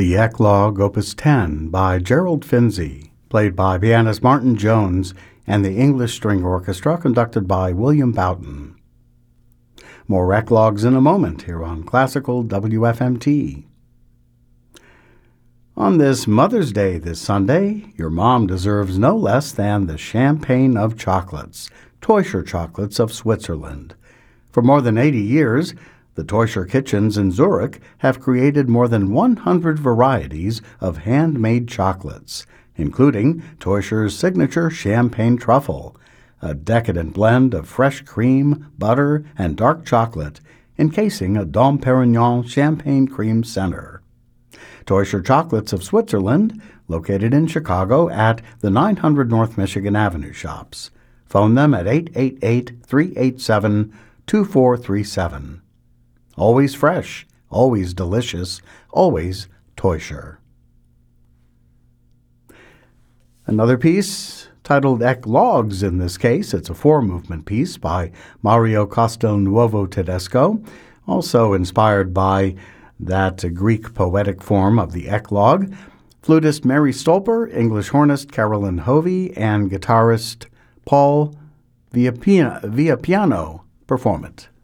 The Eclogue, Opus 10, by Gerald Finzi, played by pianist Martin Jones and the English String Orchestra, conducted by William Boughton. More Eclogues in a moment here on Classical WFMT. On this Mother's Day this Sunday, your mom deserves no less than the champagne of chocolates, Teuscher Chocolates of Switzerland. For more than 80 years, the Teuscher kitchens in Zurich have created more than 100 varieties of handmade chocolates, including Teuscher's signature champagne truffle, a decadent blend of fresh cream, butter, and dark chocolate, encasing a Dom Perignon champagne cream center. Teuscher Chocolates of Switzerland, located in Chicago at the 900 North Michigan Avenue shops. Phone them at 888-387-2437. Always fresh, always delicious, always Teuscher. Another piece, titled Eclogues in this case, it's a four-movement piece by Mario Castelnuovo Tedesco, also inspired by that Greek poetic form of the Eclogue. Flutist Mary Stolper, English hornist Carolyn Hovey, and guitarist Paul Viapiano perform it.